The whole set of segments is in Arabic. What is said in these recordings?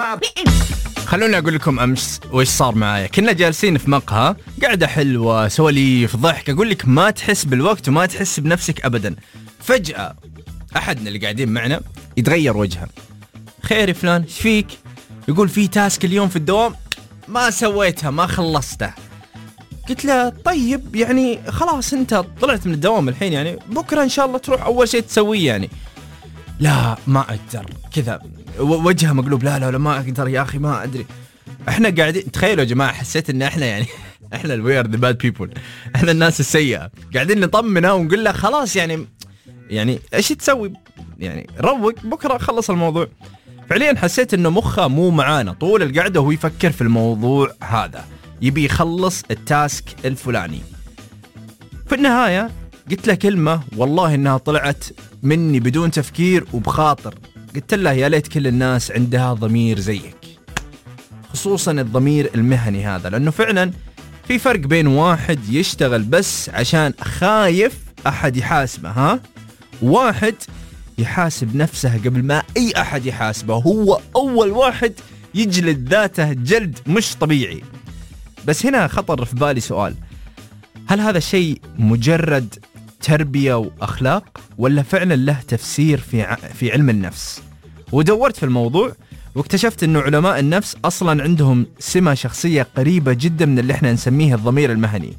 خلوني أقول لكم أمس وإيش صار معايا. كنا جالسين في مقهى، قاعدة حلوة، سواليف، ضحك، أقول لك ما تحس بالوقت وما تحس بنفسك أبدا. فجأة أحدنا اللي قاعدين معنا يتغير وجهه. خير فلان، إيش فيك؟ يقول في تاسك اليوم في الدوام ما سويتها، ما خلصته. قلت له طيب يعني خلاص أنت طلعت من الدوام الحين، يعني بكرة إن شاء الله تروح أول شيء تسويه. يعني لا ما أقدر كذا، وجهه مقلوب. لا ما أقدر يا أخي، ما أدري. إحنا قاعدين، تخيلوا يا جماعة، حسيت إن إحنا يعني إحنا we are the bad people، إحنا الناس السيئة، قاعدين نطمنه ونقول له خلاص يعني إيش تسوي، يعني روق بكرة خلص الموضوع. فعليا حسيت إنه مخه مو معانا طول القعدة وهو يفكر في الموضوع هذا، يبي يخلص التاسك الفلاني. في النهاية قلت له كلمة والله إنها طلعت مني بدون تفكير وبخاطر. قلت له يا ليت كل الناس عندها ضمير زيك، خصوصا الضمير المهني هذا، لأنه فعلا في فرق بين واحد يشتغل بس عشان خايف أحد يحاسبه، واحد يحاسب نفسه قبل ما أي أحد يحاسبه، هو أول واحد يجلد ذاته جلد مش طبيعي. بس هنا خطر في بالي سؤال، هل هذا الشيء مجرد تربية وأخلاق ولا فعلا له تفسير في علم النفس؟ ودورت في الموضوع واكتشفت أنه علماء النفس أصلا عندهم سمة شخصية قريبة جدا من اللي احنا نسميه الضمير المهني.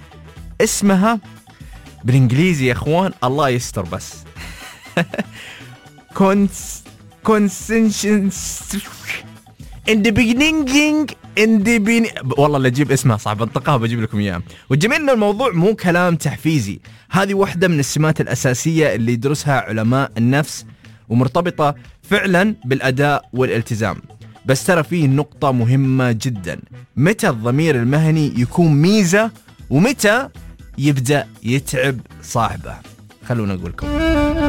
اسمها بالإنجليزي يا أخوان، الله يستر بس in the beginning والله اللي أجيب اسمها صعب انطقها، بجيب لكم إياها. والجميل إن الموضوع مو كلام تحفيزي، هذه واحدة من السمات الأساسية اللي يدرسها علماء النفس ومرتبطة فعلا بالأداء والالتزام. بس ترى فيه نقطة مهمة جدا، متى الضمير المهني يكون ميزة ومتى يبدأ يتعب صاحبه. خلونا أقولكم